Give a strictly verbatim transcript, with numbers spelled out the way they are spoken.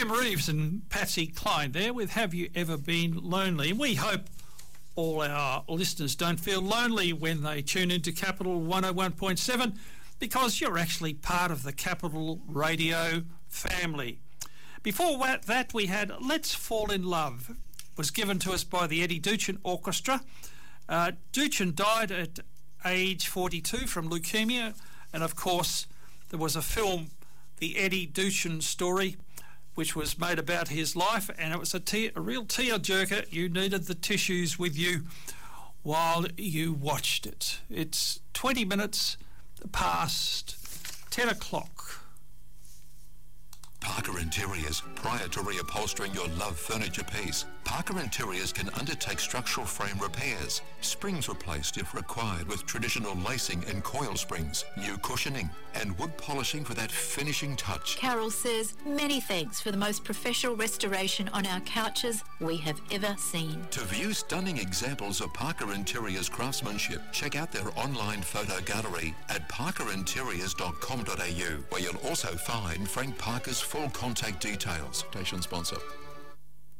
Jim Reeves and Patsy Cline there with Have You Ever Been Lonely? We hope all our listeners don't feel lonely when they tune into Capital one oh one point seven, because you're actually part of the Capital Radio family. Before that, we had Let's Fall in Love. It was given to us by the Eddie Duchin Orchestra. Uh, Duchin died at age forty-two from leukemia, and of course there was a film, The Eddie Duchin Story, which was made about his life, and it was a, te- a real tear-jerker. You needed the tissues with you while you watched it. It's twenty minutes past ten o'clock. Parker Interiors, prior to reupholstering your love furniture piece, Parker Interiors can undertake structural frame repairs, springs replaced if required with traditional lacing and coil springs, new cushioning, and wood polishing for that finishing touch. Carol says, many thanks for the most professional restoration on our couches we have ever seen. To view stunning examples of Parker Interiors craftsmanship, check out their online photo gallery at parker interiors dot com dot a u, where you'll also find Frank Parker's full contact details. Station sponsor.